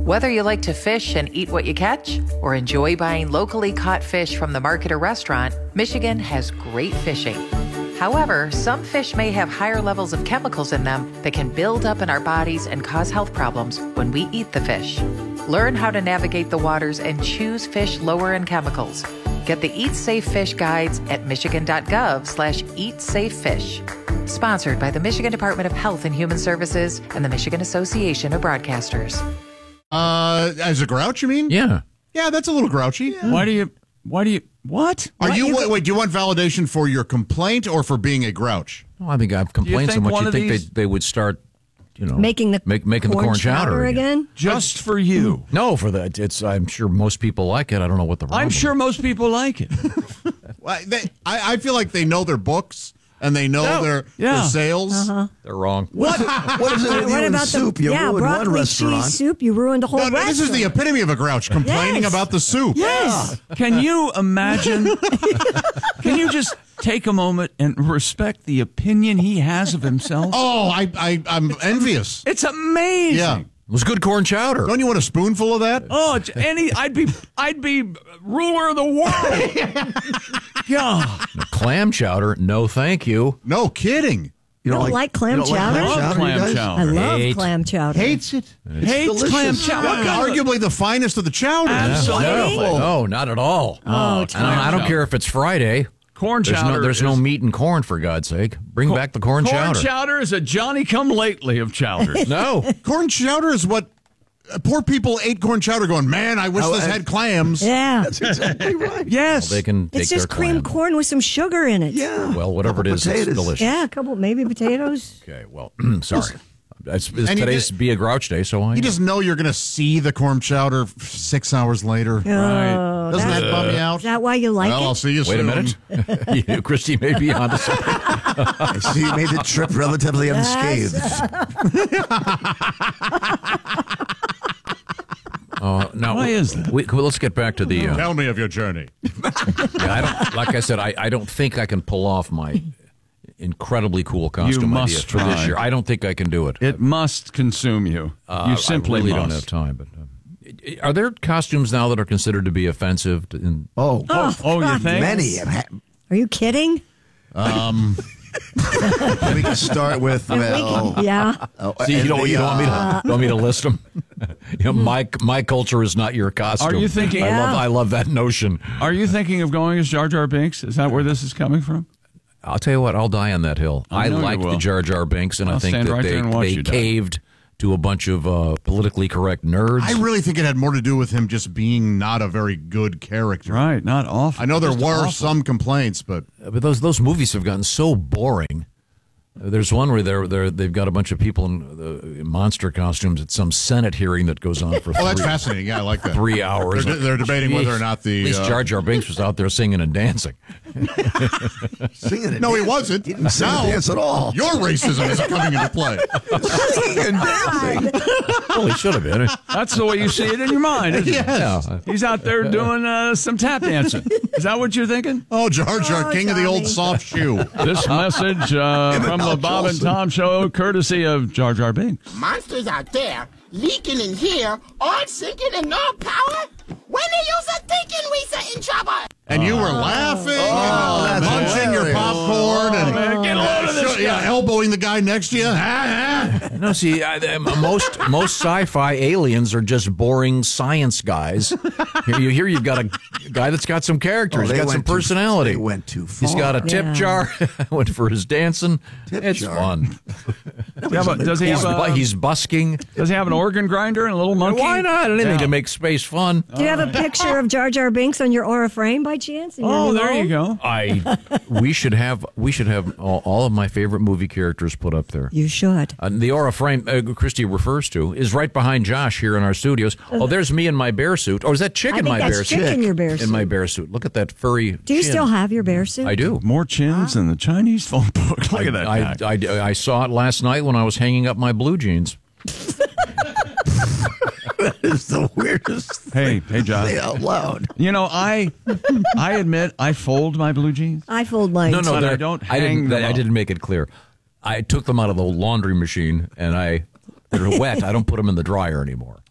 Whether you like to fish and eat what you catch, or enjoy buying locally caught fish from the market or restaurant, Michigan has great fishing. However, some fish may have higher levels of chemicals in them that can build up in our bodies and cause health problems when we eat the fish. Learn how to navigate the waters and choose fish lower in chemicals. Get the Eat Safe Fish guides at michigan.gov/eatsafefish. Sponsored by the Michigan Department of Health and Human Services and the Michigan Association of Broadcasters. As a grouch, you mean? Yeah. Yeah, that's a little grouchy. Yeah. Why do you, what? Wait, do you want validation for your complaint or for being a grouch? Well, I think I've complained so much you think they would start, making the corn chowder again? Just for you. No, for that. I'm sure most people like it. I don't know what the problem is. most people like it. Well, I feel like they know their books and they know their sales. Uh-huh. They're wrong. What is it with you and soup? You ruined one restaurant. Cheese soup, you ruined a whole restaurant. This is the epitome of a grouch, complaining about the soup. Yes. Can you imagine? Can you just take a moment and respect the opinion he has of himself? Oh, I'm envious. It's amazing. Yeah. It was good corn chowder. Don't you want a spoonful of that? Oh, I'd be ruler of the world. Yeah. Clam chowder, no thank you. No kidding. You don't like clam chowder? I love clam chowder. I love clam chowder. Hates it. Hates clam chowder. Arguably the finest of the chowders. Absolutely. No, not at all. I don't care if it's Friday. Corn chowder. There's no meat in corn, for God's sake. Bring back the corn chowder. Corn chowder is a Johnny-come-lately of chowders. No. Corn chowder is what poor people ate corn chowder going, man, I wish this had clams. Yeah. That's exactly right. Yes. Well, they can take It's just their creamed clam. corn with some sugar in it. Yeah. Well, whatever it is, potatoes. it's delicious. Yeah, a couple, maybe potatoes. Okay, well, sorry. Today's Be a Grouch Day, so You just know you're going to see the corn chowder 6 hours later. Right. Doesn't that bum you out? Is that why you like Well, it? I'll see you Wait soon. a minute. Christy may be on to something. I see you made the trip relatively unscathed. Now, Why is that? Let's get back to the. Tell me of your journey. Like I said, I don't think I can pull off my incredibly cool costume must idea for this try. year. I don't think I can do it. It must consume you. You simply I really must. don't have time. But are there costumes now that are considered to be offensive? You think? Many. Are you kidding? We can start with, Yeah. See, you don't want me to list them. My culture is not your costume. Are you thinking? I love that notion. Are you thinking of going as Jar Jar Binks? Is that where this is coming from? I'll tell you what, I'll die on that hill. I know you like will. the Jar Jar Binks, and I I'll think stand that right there and watch they you die. caved to a bunch of politically correct nerds. I really think it had more to do with him just being not a very good character. Right, not awful. I know there Just were awful. some complaints, but those movies have gotten so boring. There's one where they've got a bunch of people in monster costumes at some Senate hearing that goes on for that's fascinating. Yeah, I like that. 3 hours. They're debating whether or not the At least Jar Jar Binks was out there singing and dancing. singing it. No, he wasn't. He didn't sing and dance at all. Your racism is coming into play. Singing and dancing. Well, he should have been. That's the way you see it in your mind, isn't it? Yeah. He's out there doing some tap dancing. Is that what you're thinking? Oh, Jar Jar, king of the old Johnny. soft shoe. This message from the Al Bob and Jolson. Tom Show, courtesy of Jar Jar Binks. Monsters out there, leaking in here, all sinking and no power? When they use a thinking, we are in trouble. And you were laughing and that's munching your hilarious. popcorn and man, get a load of this guy. elbowing the guy next to you. No, see, most sci-fi aliens are just boring science guys. Here you've got a guy that's got some character. He's they got some went too- personality. they went too far. He's got a tip Yeah. jar. Went for his dancing. It's jar. fun. Yeah, but does he have He's busking. does he have an organ grinder and a little monkey? Why not? Anything Yeah. to make space fun. Do you have a picture of Jar Jar Binks on your Aura frame by chance? in your Oh, new there you home? go. We should have all of my favorite movie characters put up there. You should. The aura frame Christy refers to is right behind Josh here in our studios. Oh, there's me in my bear suit. Or is that chick I in think my that's bear chick suit? in your bear In suit. my bear suit. Look at that furry Do you chin. still have your bear suit? I do. More chins than the Chinese phone book. Look at that guy. I saw it last night when I was hanging up my blue jeans. It's the weirdest Hey, John. thing out loud. You know, I admit I fold my blue jeans. I fold mine. No, But they're- I don't I hang them up. didn't make it clear. I took them out of the laundry machine and they're wet. I don't put them in the dryer anymore.